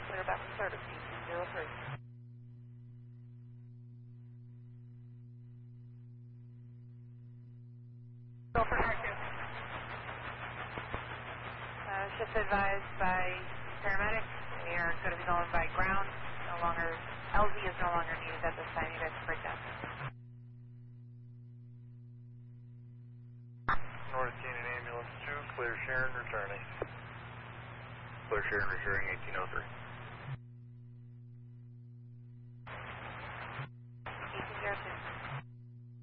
clear back from service, 1803. Go for action. Shift advised by paramedic. We are going to be going by ground. No longer, LZ is no longer needed at this time. You guys can break down. North Union Ambulance 2, clear Sharon returning. Clear Sharon returning 1803.